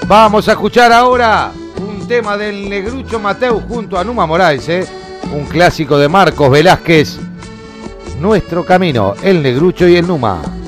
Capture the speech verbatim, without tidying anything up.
Vamos a escuchar ahora un tema del Negrucho Mateu junto a Numa Moraes, ¿eh? Un clásico de Marcos Velázquez. Nuestro camino, el Negrucho y el Numa.